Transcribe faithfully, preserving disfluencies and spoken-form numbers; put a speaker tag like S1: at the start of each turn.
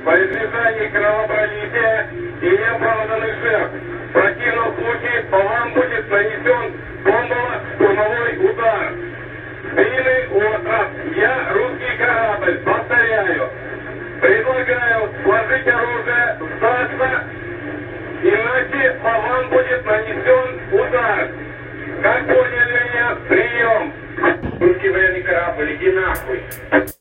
S1: Во избежание кровопролития и неоправданных жертв. В противном случае по вам будет